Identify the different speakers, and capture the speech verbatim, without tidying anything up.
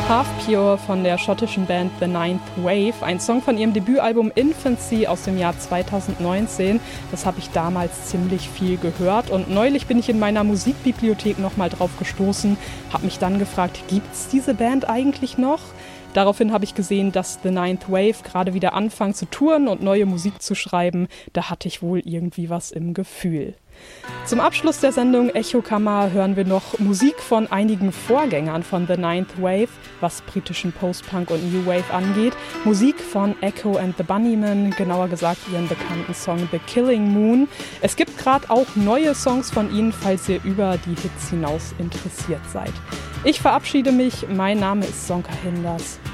Speaker 1: Half Pure von der schottischen Band The Ninth Wave, ein Song von ihrem Debütalbum Infancy aus dem Jahr zweitausendneunzehn. Das habe ich damals ziemlich viel gehört und neulich bin ich in meiner Musikbibliothek nochmal drauf gestoßen, habe mich dann gefragt, gibt's diese Band eigentlich noch? Daraufhin habe ich gesehen, dass The Ninth Wave gerade wieder anfangen zu touren und neue Musik zu schreiben. Da hatte ich wohl irgendwie was im Gefühl. Zum Abschluss der Sendung Echokammer hören wir noch Musik von einigen Vorgängern von The Ninth Wave, was britischen Post-Punk und New Wave angeht. Musik von Echo and the Bunnymen, genauer gesagt ihren bekannten Song The Killing Moon. Es gibt gerade auch neue Songs von ihnen, falls ihr über die Hits hinaus interessiert seid. Ich verabschiede mich, mein Name ist Sonka Hinders.